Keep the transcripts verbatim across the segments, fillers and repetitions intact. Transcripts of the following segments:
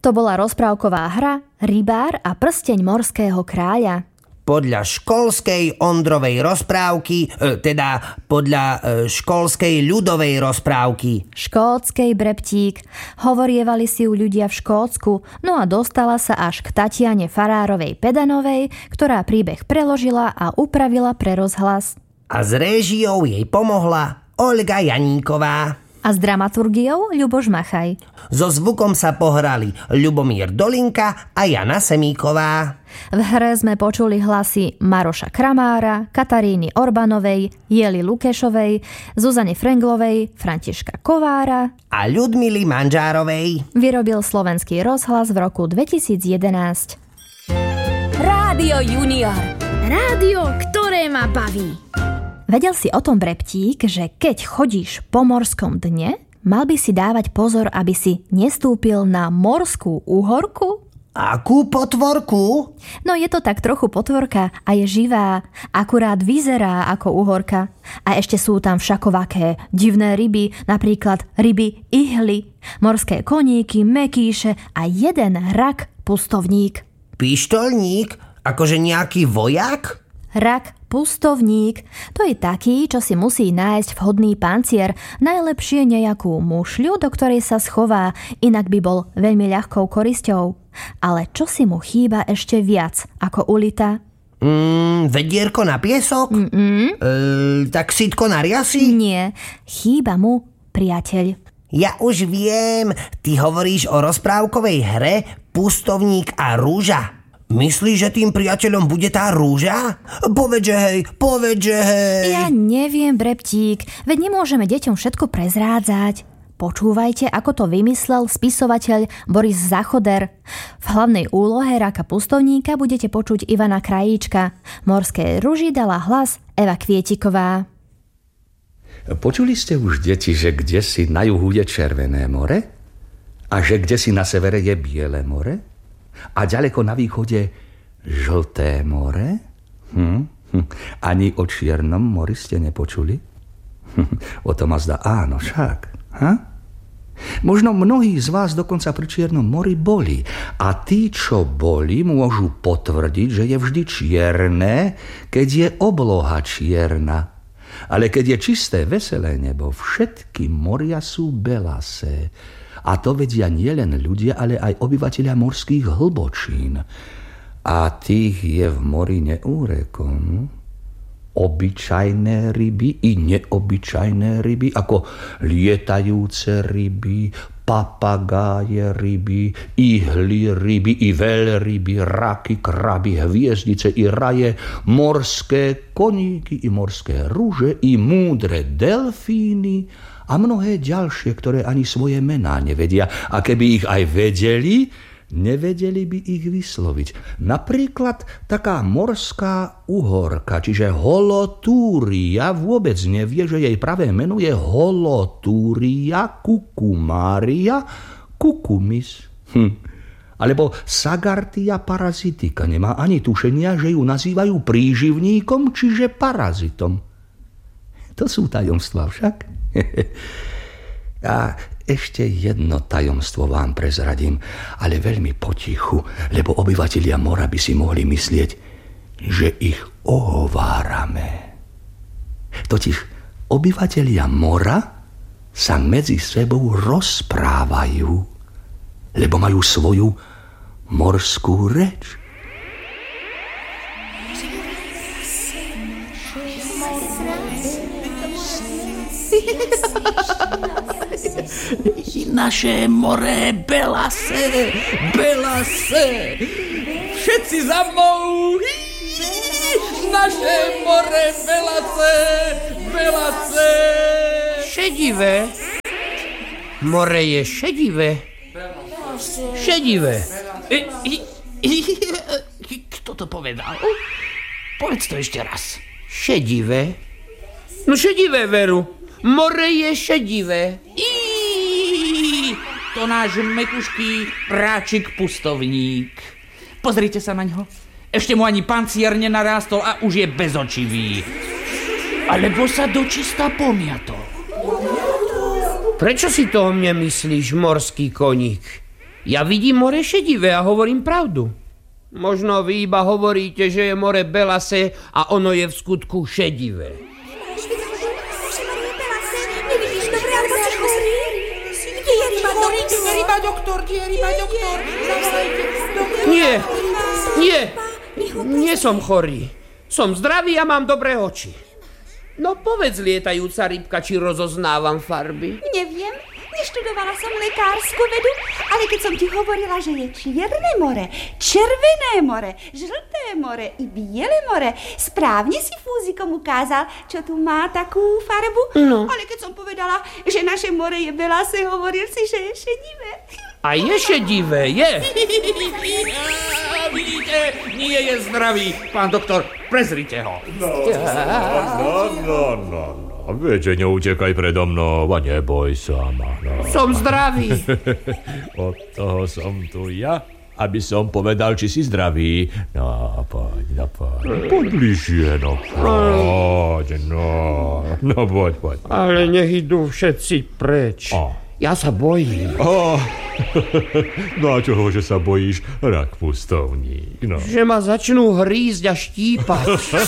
To bola rozprávková hra Rybár a prsteň morského kráľa. Podľa školskej Ondrovej rozprávky, teda podľa školskej ľudovej rozprávky. Škótskej, Breptík. Hovorievali si ju ľudia v Škótsku, no a dostala sa až k Tatiane Farárovej Pedanovej, ktorá príbeh preložila a upravila pre rozhlas. A s réžiou jej pomohla Olga Janíková. A s dramaturgiou Ľuboš Machaj. So zvukom sa pohrali Ľubomír Dolinka a Jana Semíková. V hre sme počuli hlasy Maroša Kramára, Kataríny Orbanovej, Jely Lukešovej, Zuzany Frenglovej, Františka Kovára a Ľudmily Manžárovej. Vyrobil Slovenský rozhlas v roku dvetisíc jedenásť. Rádio Junior. Rádio, ktoré ma baví. Vedel si o tom, Breptík, že keď chodíš po morskom dne, mal by si dávať pozor, aby si nestúpil na morskú úhorku? Akú potvorku? No je to tak trochu potvorka a je živá, akurát vyzerá ako uhorka. A ešte sú tam všakovaké divné ryby, napríklad ryby ihly, morské koníky, mekíše a jeden rak pustovník. Pištolník? Akože nejaký vojak? Rak pustovník, to je taký, čo si musí nájsť vhodný pancier, najlepšie nejakú mušľu, do ktorej sa schová, inak by bol veľmi ľahkou korisťou. Ale čo si mu chýba ešte viac ako ulita? Mm, vedierko na piesok? E, tak sitko na riasy? Nie, chýba mu priateľ. Ja už viem, ty hovoríš o rozprávkovej hre Pustovník a rúža. Myslíš, že tým priateľom bude tá rúža? Povedz, že hej, povedz, že hej. Ja neviem, Breptík, veď nemôžeme deťom všetko prezrádzať. Počúvajte, ako to vymyslel spisovateľ Boris Zachoder. V hlavnej úlohe Raka pustovníka budete počuť Ivana Krajíčka. Morskej rúži dala hlas Eva Kvietiková. Počuli ste už, deti, že kdesi na juhu je Červené more? A že kdesi na severe je Biele more? A ďaleko na východe Žlté more? Hm? Hm. Ani o Čiernom mori ste nepočuli? Hm. O tom a zdá áno však. Ha? Možno mnohí z vás dokonca pri Čiernom mori boli. A tí, čo boli, môžu potvrdiť, že je vždy čierne, keď je obloha čierna. Ale keď je čisté, veselé nebo, všetky moria sú belasé. A to vedia nielen ľudia, ale aj obyvatelia morských hlbočín. A tých je v mori neúrekom. Obyčajné ryby i neobyčajné ryby, ako lietajúce ryby, papagáje ryby, ihly ryby i veľryby, raky, kraby, hviezdice i raje, morské koníky i morské rúže i múdre delfíny a mnohé ďalšie, ktoré ani svoje mená nevedia. A keby ich aj vedeli, nevedeli by ich vysloviť. Napríklad taká morská uhorka, čiže holotúria, vôbec nevie, že jej pravé meno je holotúria kukumária kukumis. Hm. Alebo Sagartia parazitika. Nemá ani tušenia, že ju nazývajú príživníkom, čiže parazitom. To sú tajomstvá však. A ešte jedno tajomstvo vám prezradím, ale veľmi potichu, lebo obyvatelia mora by si mohli myslieť, že ich ohovárame. Totiž obyvatelia mora sa medzi sebou rozprávajú, lebo majú svoju morskú reč. Naše more belasé, belasé. Všetci za mnou. Naše more belasé, belasé. Šedivé. More je šedivé. Šedivé. Kto to povedal? Povedz to ešte raz. Šedivé. No šedivé, veru. More je šedivé. Iiii, to náš mekušký práčik pustovník. Pozrite sa na ňo. Ešte mu ani pancier nenarástol a už je bezočivý. Alebo sa dočista pomiatol. Prečo si to o mne myslíš, morský koník? Ja vidím more šedivé a hovorím pravdu. Možno vy iba hovoríte, že je more belase a ono je v skutku šedivé. Nevidíš dobre, alebo si chorý? Kde je ryba doktor? Kde je ryba doktor? Kde je ryba doktor? Zavolajte doktor. Nie, nie, nie som chorý. Som zdravý a mám dobré oči. No povedz, lietajúca rybka, či rozoznávam farby. Neviem, neštudovala som lekárskú vedu, ale keď som ti hovorila, že je čierne more, červené more, žlté more i biele more, správne si fúzikom ukázal, čo tu má takú farbu. No. Ale keď som povedala, že naše more je belase, hovoril si, že je šedivé. A je šedivé, je. A vidíte, nie je zdravý. Pán doktor, prezrite ho. No, no, no, no, no. Viete, neutekaj predo mnou a neboj sa ma. No. Som zdravý. Od toho som tu ja, aby som povedal, či si zdravý. No, poď, no, poď. Poď bližšie, no, poď, no. No, poď, poď. Ale nech idú všetci preč. Oh. Ja sa bojím. Oh. No a čoho, že sa bojíš? Rak pustovník, no. Že ma začnú hrízť a štípať.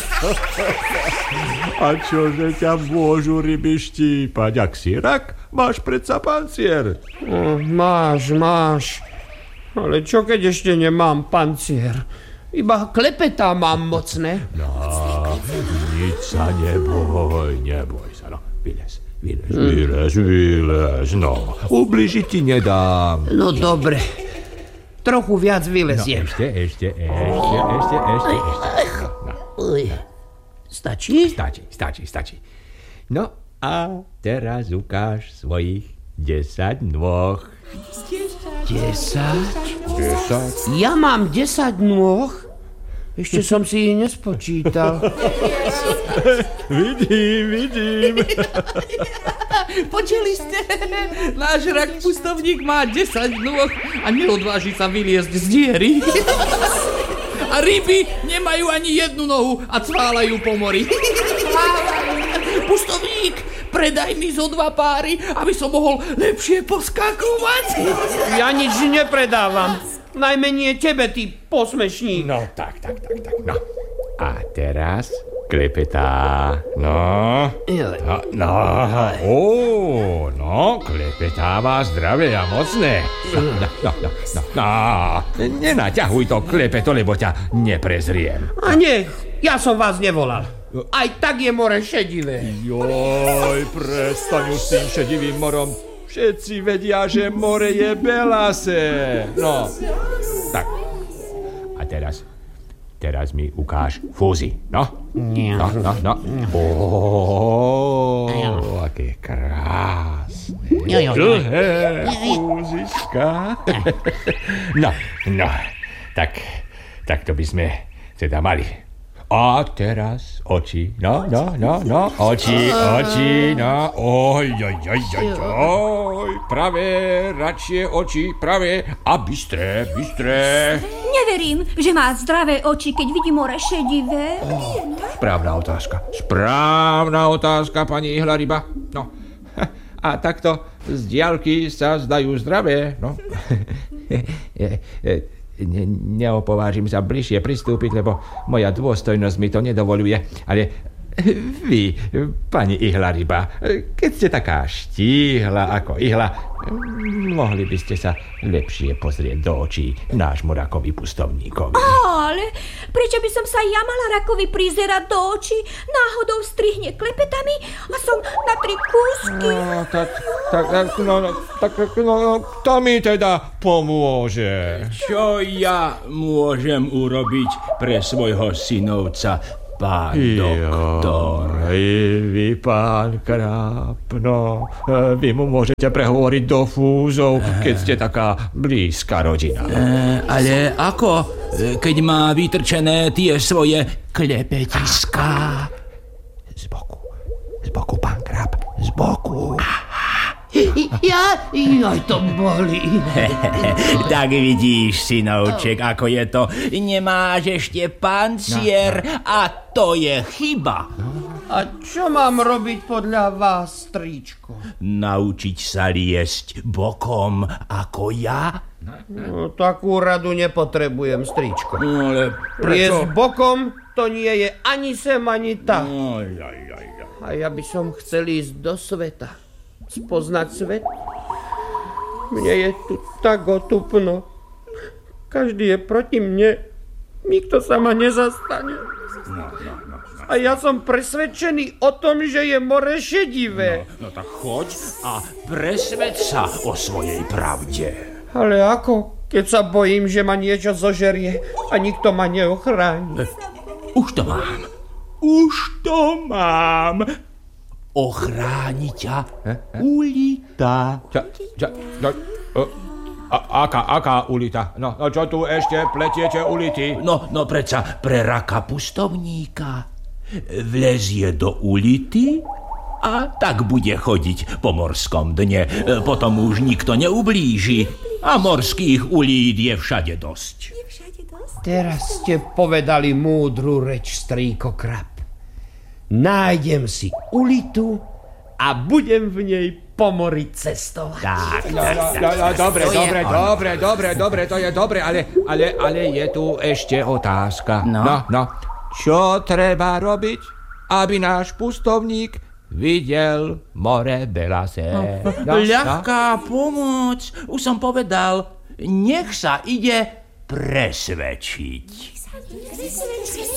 A čože ťa môžu ryby štípať? Ak si rak, máš predsa pancier. Oh, máš, máš. Ale čo keď ešte nemám pancier? Iba klepetá mám mocné. No, nič sa neboj, neboj sa, no. Vylez, vylez, vylez, vylez, no. Ubližiť ti nedám. No dobre. Trochu viac No, vyleziem. ešte, ešte, ešte, ešte, ešte, ešte. No, no. Uj. Stačí? Stačí, stačí, stačí. No a teraz ukáž svojich desať nôh. Desať? Desať? Ja mám desať nôh? Ešte som si ich nespočítal. Vidím, vidím. Počuli ste? Náš rak pustovník má desať nôh a neodváži sa vyliezť z diery. A ryby nemajú ani jednu nohu a cválajú po mori. Pustovník, predaj mi zo dva páry, aby som mohol lepšie poskakovať. Ja nič nepredávam. Najmenej tebe, ty posmešník. No, tak, tak, tak, tak, no. A teraz klepetá, no. No, no, ó, no, klepetáva zdravé a mocné. No, no, no, no, no, no. Nenaťahuj to klepeto, lebo ťa neprezriem. A nech, ja som vás nevolal. Aj tak je more šedivé. Joj, prestaň už s tým šedivým morom. Všetci vedia, že more je belase. No, tak. A teraz, teraz mi ukáž fúzy, no. No, no, no. Ó, aké krásne. Dlhé fúziska. No, no, tak, tak to by sme teda mali. A teraz oči, no, no, no, no, oči, oči, no, oj, oj, oj, oj, oj, pravé, radšie oči, pravé a bystré, bystré. Neverím, že má zdravé oči, keď vidí more šedivé. Oh, správna otázka, správna otázka, pani Ihla-ryba. No, a takto z diaľky sa zdajú zdravé, no. Ne, neopovážim sa bližšie pristúpiť, lebo moja dôstojnosť mi to nedovoluje. Ale vy, pani Ihla-ryba, keď ste taká štíhla ako ihla, mohli by ste sa lepšie pozrieť do očí nášmu rakovi pustovníkovi. Ale prečo by som sa ja mala rakovi prizerať do očí? Náhodou strihne klepetami a som na tri kúsky. No, tak, tak, no, no, tak, no, no, to mi teda pomôže. Čo ja môžem urobiť pre svojho synovca, pán doktor? Joj, vy, pán Kráp, no, vy mu môžete prehovoriť do fúzov, keď ste taká blízka rodina. E, ale ako, keď má vytrčené tie svoje klepetiská? Z boku, z boku, pán Kráp, z boku. Ja, joj, to bolí. Tak vidíš, synovček, ako je to. Nemáš ešte pancier a to je chyba. A čo mám robiť podľa vás, strýčko? Naučiť sa liesť bokom ako ja? No, takú radu nepotrebujem, strýčko. No, ale Liesť bokom to nie je ani sem, ani tá. No, ja, ja, ja. A ja by som chcel ísť do sveta. Spoznať svet. Mne je tu tak otupno. Každý je proti mne. Nikto sa ma nezastane. No, no, no. A ja som presvedčený o tom, že je more šedivé. No, no tak choď a presvedč sa o svojej pravde. Ale ako, keď sa bojím, že ma niečo zožerie a nikto ma neochráni? Už to mám. Už to mám. Ochráni ťa ulita. Čo, čo, čo, a, aká, aká ulita? No, no čo tu ešte pletiete ulity? No, no predsa pre raka pustovníka. Vlezie do ulity a tak bude chodiť po morskom dne. Potom už nikto neublíži a morských ulít je všade dosť. Teraz ste povedali múdru reč, strýko krab. Nájdem si ulitu a budem v nej po mori cestovať. Tak, No, no, no, no, dobre, dobre, dobre, dobre, dobre, to je dobre, ale, ale, ale je tu ešte otázka. No. no, no. Čo treba robiť, aby náš pustovník videl more belase? No, ľahká pomoc. Už som povedal, nech sa ide presvedčiť.